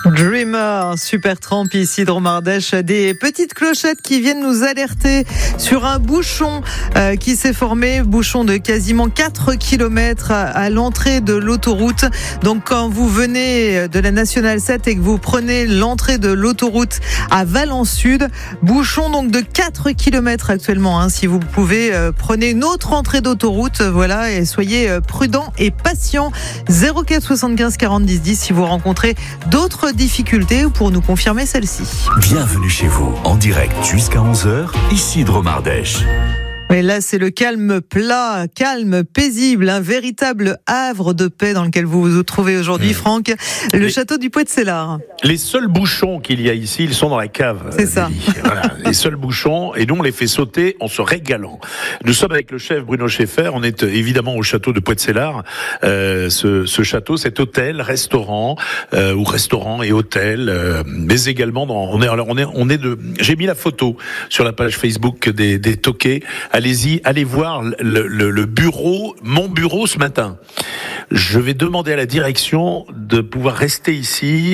Dreamer, Supertramp ici de Romardèche, des petites clochettes qui viennent nous alerter sur un bouchon qui s'est formé, bouchon de quasiment 4 km à l'entrée de l'autoroute. Donc quand vous venez de la Nationale 7 et que vous prenez l'entrée de l'autoroute à Valence Sud, bouchon donc de 4 km actuellement. Si vous pouvez, prenez une autre entrée d'autoroute, voilà, et soyez prudents et patients. 04 75 40 10 10 si vous rencontrez d'autres difficultés ou pour nous confirmer celle-ci. Bienvenue chez vous, en direct jusqu'à 11h, ici de Romardèche. Et là, c'est le calme plat, calme, paisible, un véritable havre de paix dans lequel vous vous trouvez aujourd'hui, Franck. Le château du Poët-Sellard. Les seuls bouchons qu'il y a ici, ils sont dans la cave. C'est ça. Voilà, les seuls bouchons, et nous on les fait sauter en se régalant. Nous sommes avec le chef Bruno Scheffer, on est évidemment au château de Poët-Sellard. Ce château, cet hôtel, restaurant, ou restaurant et hôtel, mais également j'ai mis la photo sur la page Facebook des Toquets. Allez-y, allez voir le bureau, mon bureau ce matin. Je vais demander à la direction de pouvoir rester ici.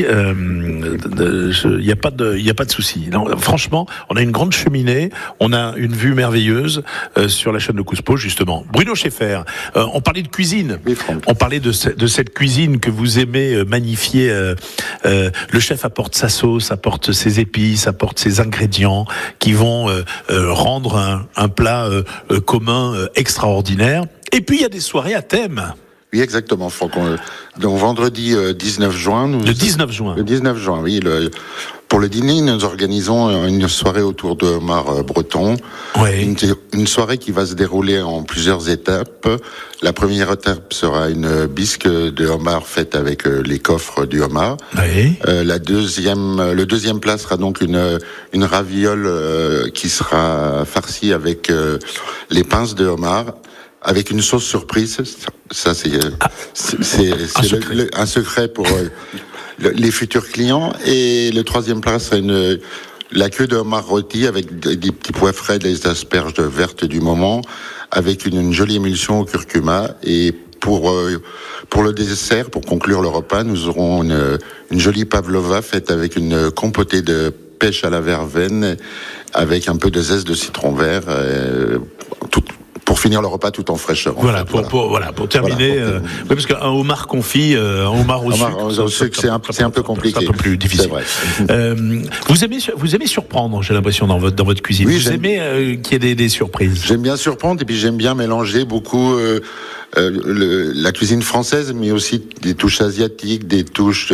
Il n'y a pas de souci. Non, franchement, on a une grande cheminée, on a une vue merveilleuse sur la chaîne de Cousteau, justement. Bruno Scheffer, on parlait de cuisine. Oui, Franck. On parlait de cette cuisine que vous aimez magnifier. Le chef apporte sa sauce, apporte ses épices, apporte ses ingrédients qui vont rendre un plat commun extraordinaire. Et puis il y a des soirées à thème. Oui, exactement, Franck. Donc vendredi 19 juin... Le 19 juin, oui. Pour le dîner, nous organisons une soirée autour de homard breton. Oui. Une soirée qui va se dérouler en plusieurs étapes. La première étape sera une bisque de homard faite avec les coffres du homard. Oui. Le deuxième plat sera donc une raviole qui sera farcie avec les pinces de homard, avec une sauce surprise. Ça, c'est un secret pour les futurs clients. Et le troisième plat sera la queue de homard rôti avec des petits pois frais, des asperges vertes du moment, avec une jolie émulsion au curcuma. Et pour le dessert, pour conclure le repas, nous aurons une jolie pavlova faite avec une compotée de pêche à la verveine, avec un peu de zeste de citron vert, pour finir le repas tout en fraîcheur. Pour terminer, oui, parce qu'un homard confit, un homard au sucre, c'est un peu compliqué. C'est un peu plus difficile. C'est vrai. Vous aimez surprendre, j'ai l'impression, dans votre cuisine. Oui, vous aimez qu'il y ait des surprises. J'aime bien surprendre, et puis j'aime bien mélanger beaucoup la cuisine française, mais aussi des touches asiatiques, des touches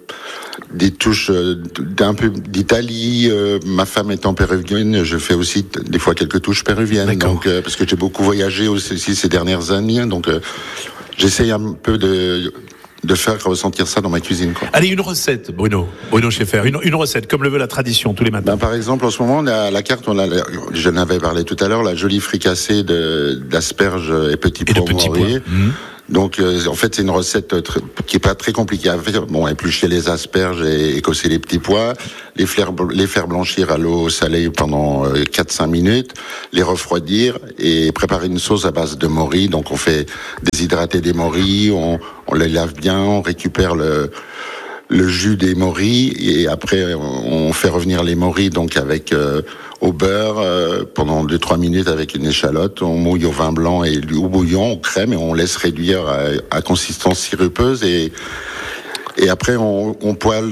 d'un peu d'Italie. Ma femme étant péruvienne, je fais aussi des fois quelques touches péruviennes. Donc, parce que j'ai beaucoup voyagé aussi ces dernières années. Donc, j'essaye un peu de faire ressentir ça dans ma cuisine, quoi. Allez, une recette, Bruno Scheffer, une recette, comme le veut la tradition, tous les matins. Par exemple, en ce moment, la carte, je n'avais parlé tout à l'heure, la jolie fricassée d'asperges et petits pois morés. Donc, en fait, c'est une recette qui est pas très compliquée à faire. Bon, éplucher les asperges et écosser les petits pois, les faire blanchir à l'eau salée pendant 4-5 minutes, les refroidir et préparer une sauce à base de morilles. Donc, on fait déshydrater des morilles, on les lave bien, on récupère le jus des morilles et après on fait revenir les morilles donc avec au beurre pendant 2-3 minutes avec une échalote, on mouille au vin blanc et au bouillon, on crème et on laisse réduire à consistance sirupeuse et après on poêle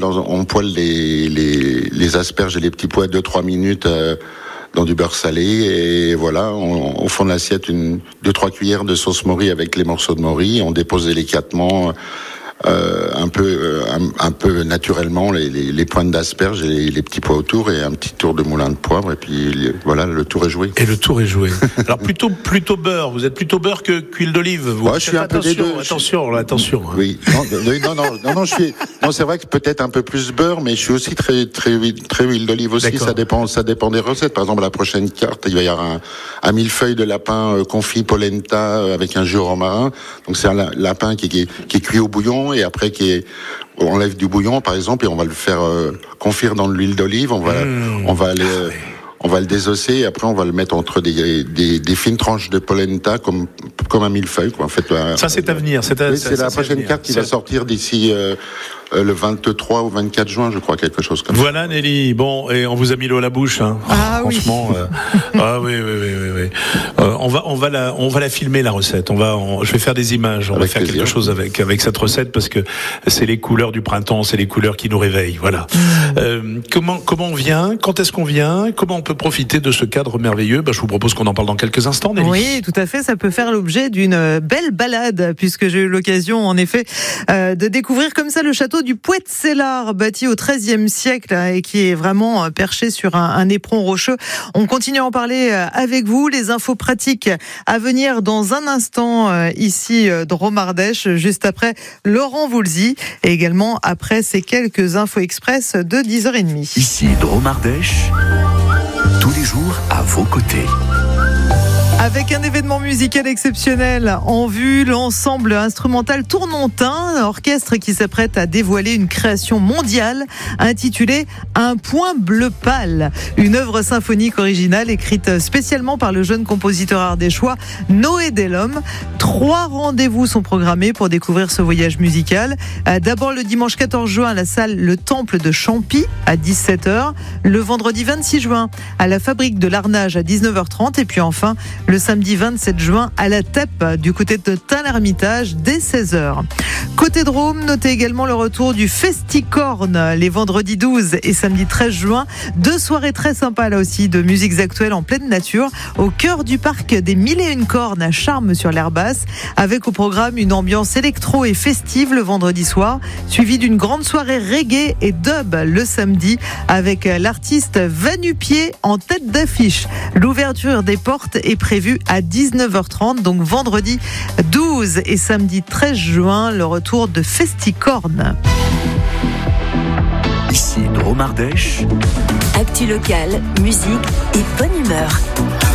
les asperges et les petits pois 2-3 minutes dans du beurre salé et voilà, au fond de l'assiette 2-3 cuillères de sauce morille avec les morceaux de morille, on dépose délicatement un peu naturellement les pointes d'asperges et les petits pois autour et un petit tour de moulin de poivre et puis voilà, le tour est joué. Et le tour est joué. Alors plutôt beurre, vous êtes plutôt beurre que qu'huile d'olive. Vous je suis un peu des deux. Attention. Oui. Non, c'est vrai que peut-être un peu plus beurre, mais je suis aussi très huile d'olive aussi. D'accord. Ça dépend des recettes. Par exemple, la prochaine carte, il va y avoir un millefeuille de lapin confit polenta avec un jus romarin. Donc c'est un lapin qui est cuit au bouillon et après on enlève du bouillon par exemple et on va le faire confire dans de l'huile d'olive. On va le désosser et après on va le mettre entre des fines tranches de polenta comme un millefeuille, quoi. En fait, ça c'est à venir. C'est la prochaine carte qui va sortir d'ici le 23 ou 24 juin, je crois, quelque chose comme ça. Voilà Nelly, bon, et on vous a mis l'eau à la bouche, hein. Ah franchement, oui. On va la filmer la recette. Je vais faire des images. On va faire quelque chose avec cette recette parce que c'est les couleurs du printemps, c'est les couleurs qui nous réveillent. Voilà. Comment on vient? Quand est-ce qu'on vient? Comment on peut profiter de ce cadre merveilleux? Je vous propose qu'on en parle dans quelques instants, Nelly. Oui, tout à fait. Ça peut faire l'objet d'une belle balade puisque j'ai eu l'occasion, en effet, de découvrir comme ça le château du Poët-Sellard, bâti au XIIIe siècle et qui est vraiment perché sur un éperon rocheux. On continue à en parler avec vous. Les infos pratiques à venir dans un instant ici Dromardèche, juste après Laurent Voulzy et également après ces quelques infos express de 10h30. Ici Dromardèche, tous les jours à vos côtés. Avec un événement musical exceptionnel en vue, l'ensemble instrumental Tournontin, orchestre qui s'apprête à dévoiler une création mondiale intitulée Un point bleu pâle, une œuvre symphonique originale écrite spécialement par le jeune compositeur ardéchois Noé Delhomme. 3 rendez-vous sont programmés pour découvrir ce voyage musical. D'abord le dimanche 14 juin à la salle Le Temple de Champy à 17h, le vendredi 26 juin à la Fabrique de l'Arnage à 19h30 et puis enfin le samedi 27 juin à la Teppe du côté de Tain-l'Hermitage dès 16h. Côté Drôme, notez également le retour du Festicorn les vendredis 12 et samedi 13 juin. 2 soirées très sympas là aussi de musiques actuelles en pleine nature au cœur du parc des 1001 cornes à Charmes-sur-l'Herbasse avec au programme une ambiance électro et festive le vendredi soir suivi d'une grande soirée reggae et dub le samedi avec l'artiste Va-Nu-Pied en tête d'affiche. L'ouverture des portes est prévue à 19h30, donc vendredi 12 et samedi 13 juin, le retour de Festicorn. Ici Dromardèche. Actu locale, musique et bonne humeur.